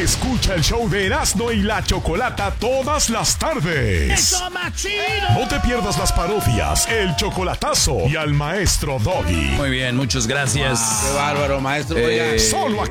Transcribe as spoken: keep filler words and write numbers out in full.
Escucha el show de Erasmo y la Chocolata todas las tardes. ¡Eso, más chido! No te pierdas las parodias, el chocolatazo y al maestro Doggy. Muy bien, muchas gracias. Qué bárbaro, maestro. Eh, Oiga. Solo